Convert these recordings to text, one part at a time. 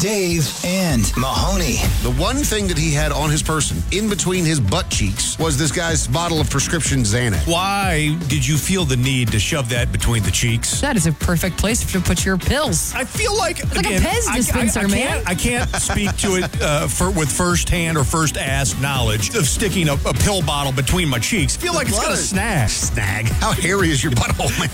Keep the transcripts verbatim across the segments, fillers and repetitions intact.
Dave and Mahoney. The one thing that he had on his person, in between his butt cheeks, was this guy's bottle of prescription Xanax. Why did you feel the need to shove that between the cheeks? That is a perfect place to put your pills. I feel like, it's again, like a Pez dispenser, I, I, I man. Can't, I can't speak to it uh, for, with first-hand or first-ass knowledge of sticking a, a pill bottle between my cheeks. I feel like it's going to snag. Snag? How hairy is your butthole, man?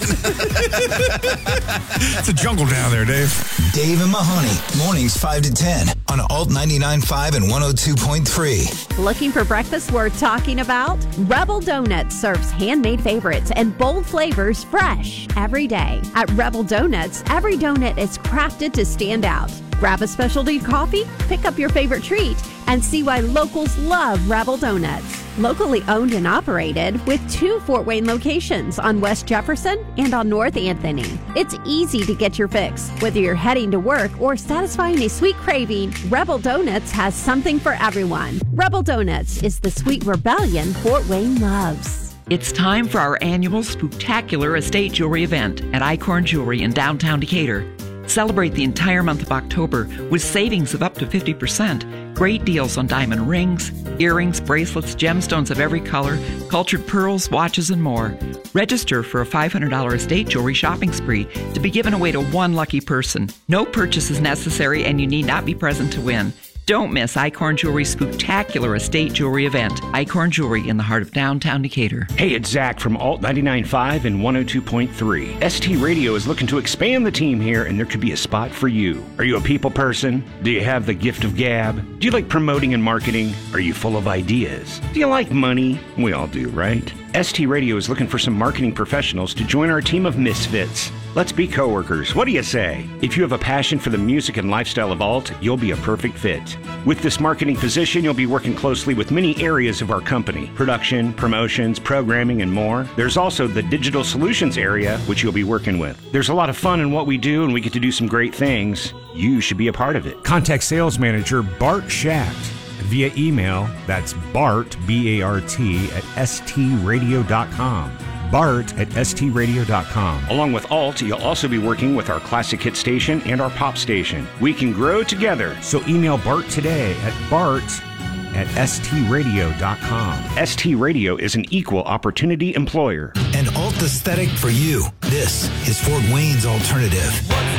It's a jungle down there, Dave. Dave and Mahoney, mornings five to ten on Alt ninety-nine point five and one oh two point three. Looking for breakfast worth talking about? Rebel Donuts serves handmade favorites and bold flavors fresh every day. At Rebel Donuts, every donut is crafted to stand out. Grab a specialty coffee, pick up your favorite treat, and see why locals love Rebel Donuts. Locally owned and operated with two Fort Wayne locations on West Jefferson and on North Anthony. It's easy to get your fix. Whether you're heading to work or satisfying a sweet craving, Rebel Donuts has something for everyone. Rebel Donuts is the sweet rebellion Fort Wayne loves. It's time for our annual Spooktacular Estate Jewelry event at Icorn Jewelry in downtown Decatur. Celebrate the entire month of October with savings of up to fifty percent. Great deals on diamond rings, earrings, bracelets, gemstones of every color, cultured pearls, watches, and more. Register for a five hundred dollars estate jewelry shopping spree to be given away to one lucky person. No purchase is necessary and you need not be present to win. Don't miss Icorn Jewelry's Spooktacular Estate Jewelry event. Icorn Jewelry in the heart of downtown Decatur. Hey, it's Zach from Alt ninety-nine point five and one oh two point three. S T Radio is looking to expand the team here, and there could be a spot for you. Are you a people person? Do you have the gift of gab? Do you like promoting and marketing? Are you full of ideas? Do you like money? We all do, right? S T Radio is looking for some marketing professionals to join our team of misfits. Let's be coworkers. What do you say? If you have a passion for the music and lifestyle of Alt, you'll be a perfect fit. With this marketing position, you'll be working closely with many areas of our company: production, promotions, programming, and more. There's also the digital solutions area, which you'll be working with. There's a lot of fun in what we do, and we get to do some great things. You should be a part of it. Contact sales manager Bart Schacht via email. That's Bart, B A R T, at S T radio dot com. Bart at S T radio dot com. Along with Alt, you'll also be working with our classic hit station and our pop station. We can grow together. So email Bart today at Bart at S T radio dot com. S T Radio is an equal opportunity employer. An alt aesthetic for you. This is Fort Wayne's alternative.